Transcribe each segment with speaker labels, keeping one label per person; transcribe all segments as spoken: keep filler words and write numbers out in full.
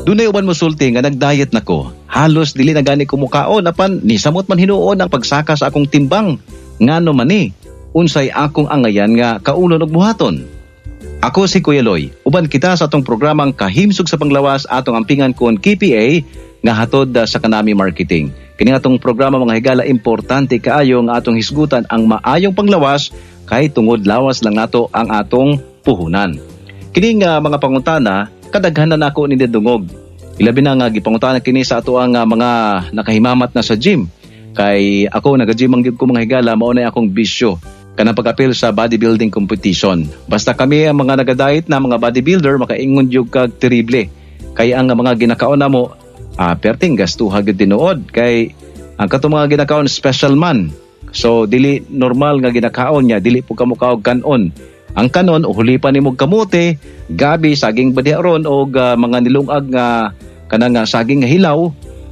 Speaker 1: Dunay uban mosulti nga nag-diet nako. Halos dili na gani ko mukaon apan ni samot man hinuon ang pagsaka sa akong timbang. Ngano man ni, unsay akong angayan nga kaulon og buhaton. Ako si Kuya Loy, uban kita sa atong programang kahimsog sa panglawas atong ampingan kon K P A nga hatod uh, sa Kanami Marketing. Kini atong programa mga higala importante kaayo nga atong hisgutan ang maayong panglawas kay tungod lawas lang nato ang atong puhunan. Kini nga mga pangutana kadaghanan nako ni dungog. Ilabi na nga gipangutana kini sa ato ang uh, mga nakahimamat na sa gym. Kay ako naga-gym ang gyud ko mga higala mao na akong bisyo kanang pag-apil sa bodybuilding competition. Basta kami ang mga naga-diet na mga bodybuilder makaingon jud kag terrible. Kay ang mga ginakaon namo ah perting gastuha gyud tinuod kay ang katong mga ginakaon special man. So dili normal nga ginakaon niya, dili po kamo kaog kanon. Ang kanon uhulipan nimo kamote, gabi, saging badiaron og uh, mga nilungag nga kanang uh, saging nga hilaw,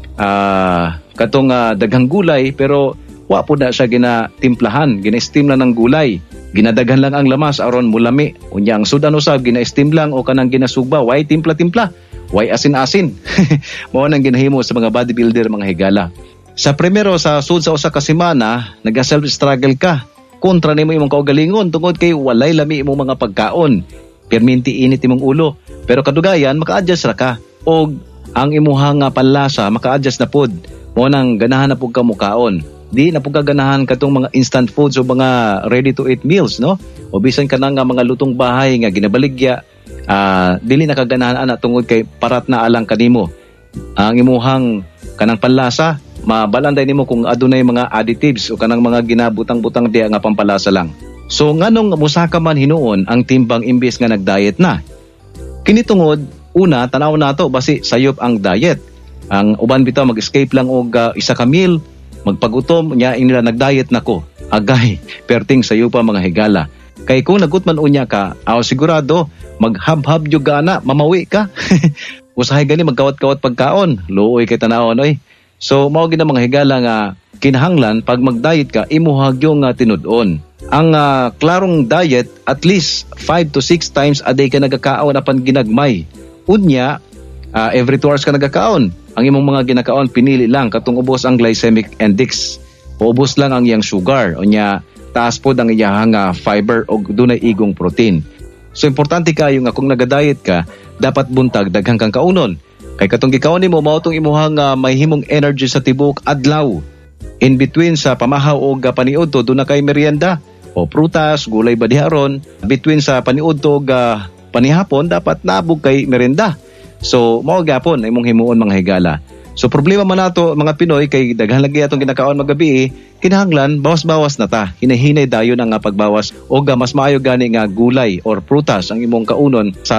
Speaker 1: uh, katong uh, daghang gulay pero wa po na siya ginatimplahan, gina-steam lang ng gulay. Ginadaghan lang ang lamas aron mulami. Unya ang sudan usab gina-steam lang o kanang ginasugba, way timpla-timpla, way asin-asin. Mao nang ginahimo sa mga bodybuilder mga higala. Sa primero sa sud sa usa ka semana, naga-self struggle ka. Kontra nimo imong kaugalingon tungod kay walay lami imong mga pagkaon. Perminti init imong ulo. Pero kadugayan maka-adjust ra ka og ang imuhang panlasa maka-adjust na pod. Mao nang ganahan na pud ka mukaon. Di na po kaganahan katong mga instant foods o mga ready-to-eat meals, no? O bisan ka na nga mga lutong bahay nga ginabaligya, uh, dili na kaganahan ana tungod kay parat na alang kanimo. Ang imuhang kanang panlasa, mabalanday nimo kung adunay mga additives o kanang mga ginabutang-butang diya nga pampalasa lang. So nganong musaka man hinuon ang timbang imbes nga nag-diet na? Kini tungod, una tanaw nato basi sayop ang diet. Ang uban bitaw mag-escape lang og uh, isa ka meal, magpagutom nya inila nag-diet nako. Agay, perting sayo pa mga higala. Kay kung nagutman unya ka, aw sigurado maghab-hab jud ana, mamawi ka. Usahay gani magkawat-kawat pagkaon, luoy kay tanawon oy. So mao gid mga higala nga kinahanglan pag mag-diet ka imuhag yung uh, tinud-on. Ang uh, klarong diet at least five to six times a day ka nagakaon apan ginagmay. Unya uh, every two hours ka nagakaon. Ang imong mga ginakaon pinili lang katong ubos ang glycemic index. Ubos lang ang iyang sugar. Unya taas pod ang iyang uh, fiber o dunay igong protein. So importante kayo nga kung naga-diet ka, dapat buntag daghang kang kaunon. Kay katong gikaon nimo mao tong imuhang uh, mahimong energy sa tibuok adlaw. In between sa pamahaw o uh, paniudto do na kay merienda o prutas, gulay badiharon. Between sa paniudto o uh, panihapon dapat nabog kay merienda. So mao gyapon imong himuon mga higala. So problema man nato mga Pinoy kay daghan lagi atong ginakaon magabi, kinahanglan bawas-bawas na ta. Hinahinay dayon ang nga pagbawas o ga mas maayo gani nga gulay or prutas ang imong kaunon sa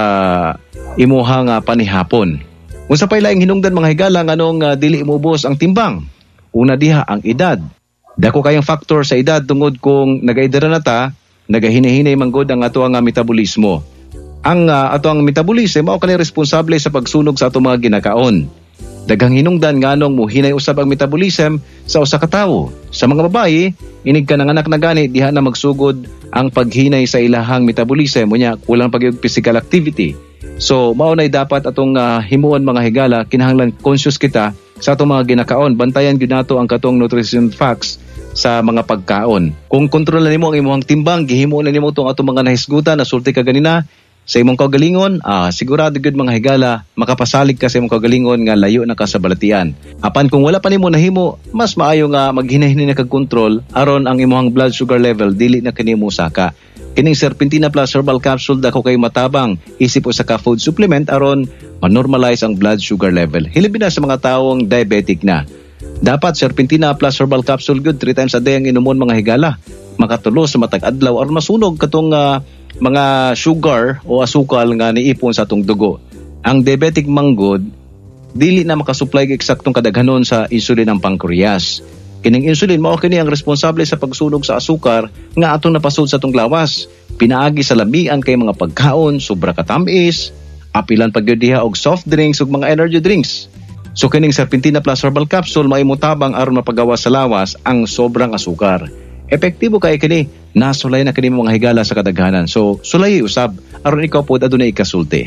Speaker 1: imuhang uh, panihapon. Unsa pay laing hinungdan mga higala nganong uh, dili imubos ang timbang? Una diha ang edad. Dako kayang factor sa edad tungod kung nagaedara na ta, nagahinay-hinay manggod ang ato nga metabolismo. Ang uh, ato ang metabolismo mao kanhi responsable sa pagsunog sa ato mga ginakaon. Daghang hinungdan nganong muhinay usab ang metabolism sa usa ka tawo. Sa mga babayi, inig ka nanganak na gani diha na magsugod ang paghinay sa ilahang metabolism unya kulang pagyud physical activity. So mao nay dapat atong uh, himuon mga higala, kinahanglan conscious kita sa atong mga ginakaon. Bantayan gyud nato ang katong nutrition facts sa mga pagkaon. Kung kontrolan nimo ang imong timbang, gihimuon nimo tong atong mga nahisgutan na sulti ka ganina sa imong kaugalingon, ah, sigurado gud mga higala makapasalig ka sa imong kaugalingon nga layo na ka sa balatian. Apan kung wala pa nimo nahimo, mas maayo nga maghinay-hinay na kag control aron ang imong blood sugar level dili na kanimo saka. Kining Serpentina Plus Herbal Capsule dako kay matabang isip usa ka food supplement aron ma-normalize ang blood sugar level. Hilabi na sa mga taong diabetic na. Dapat Serpentina Plus Herbal Capsule good three times a day ang inumon mga higala. Makatulo sa matag adlaw aron masunog katong uh, mga sugar o asukal nga niipon sa atong dugo. Ang diabetic manggod dili na makasupply og eksaktong kadaghanon sa insulin ang pancreas. Kining insulin mao kini ang responsable sa pagsunog sa asukar nga atong napasud sa atong lawas. Pinaagi sa lamian kay mga pagkaon, sobra katamis, apilan pagyud diha og soft drinks ug mga energy drinks. So kining Serpentina Plus Herbal Capsule maimutabang aron mapagawas sa lawas ang sobrang asukar. Epektibo kay kini, nasulay na kini mga higala sa kadaghanan. So sulay usab aron ikaw pod adunay ikasulti.